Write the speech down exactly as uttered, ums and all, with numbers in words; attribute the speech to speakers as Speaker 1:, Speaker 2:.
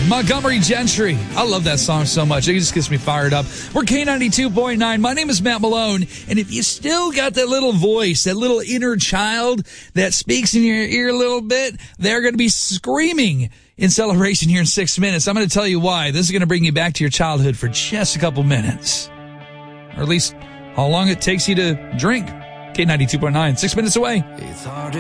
Speaker 1: Montgomery Gentry. I love that song so much. It just gets me fired up. We're K ninety-two point nine. My name is Matt Malone. And if you still got that little voice, that little inner child that speaks in your ear a little bit, they're going to be screaming in celebration here in six minutes. I'm going to tell you why. This is going to bring you back to your childhood for just a couple minutes. Or at least how long it takes you to drink. K ninety-two point nine, six minutes away.